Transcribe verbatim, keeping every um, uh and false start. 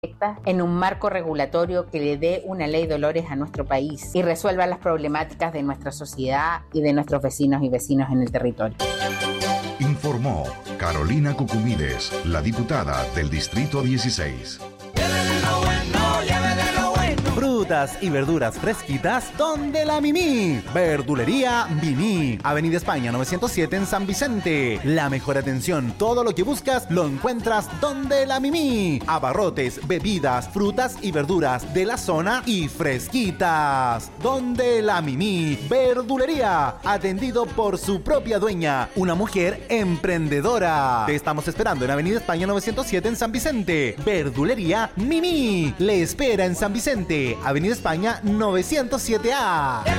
en un marco regulatorio que le dé una ley Dolores a nuestro país y resuelva las problemáticas de nuestra sociedad y de nuestros vecinos y vecinos en el territorio. Informó Carolina Cucumides, la diputada del Distrito dieciséis. Frutas y verduras fresquitas donde la Mimí. Verdulería Mimí. Avenida España novecientos siete en San Vicente. La mejor atención, todo lo que buscas lo encuentras donde la Mimí. Abarrotes, bebidas, frutas y verduras de la zona y fresquitas. Donde la Mimí. Verdulería. Atendido por su propia dueña, una mujer emprendedora. Te estamos esperando en Avenida España novecientos siete en San Vicente. Verdulería Mimí. Le espera en San Vicente. Avenida España novecientos siete A.